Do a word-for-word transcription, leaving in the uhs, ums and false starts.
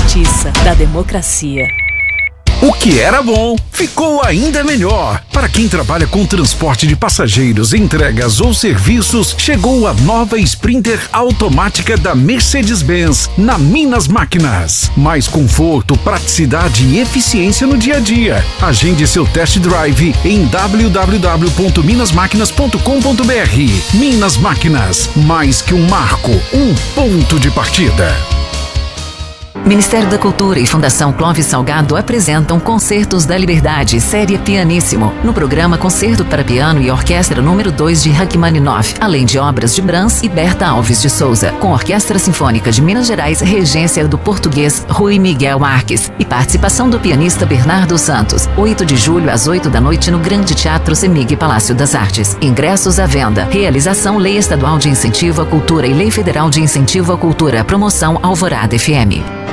justiça, da democracia. O que era bom, ficou ainda melhor. Para quem trabalha com transporte de passageiros, entregas ou serviços, chegou a nova Sprinter automática da Mercedes-Benz na Minas Máquinas. Mais conforto, praticidade e eficiência no dia a dia. Agende seu test drive em w w w ponto minas máquinas ponto com ponto b r. Minas Máquinas, mais que um marco, um ponto de partida. Ministério da Cultura e Fundação Clóvis Salgado apresentam Concertos da Liberdade, série Pianíssimo, no programa Concerto para Piano e Orquestra número dois de Rachmaninoff, além de obras de Brahms e Berta Alves de Souza, com Orquestra Sinfônica de Minas Gerais, regência do português Rui Miguel Marques e participação do pianista Bernardo Santos, oito de julho às oito da noite no Grande Teatro Semig Palácio das Artes. Ingressos à venda. Realização Lei Estadual de Incentivo à Cultura e Lei Federal de Incentivo à Cultura. Promoção Alvorada F M.